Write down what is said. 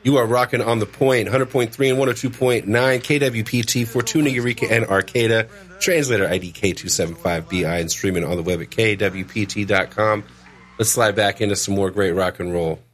You are rocking on the point, 100.3 and 102.9 KWPT, Fortuna, Eureka, and Arcata. Translator ID K275BI and streaming on the web at KWPT.com. Let's slide back into some more great rock and roll.